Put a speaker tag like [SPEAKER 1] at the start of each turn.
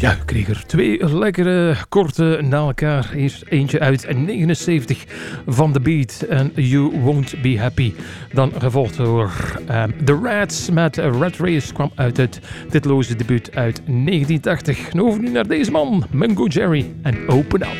[SPEAKER 1] Ja, ik kreeg er twee lekkere, korte na elkaar. Eerst eentje uit 79 van The Beat en You Won't Be Happy. Dan gevolgd door The Rats met Red Race kwam uit het titeloze debuut uit 1980. En over nu naar deze man, Mungo Jerry en Open Up.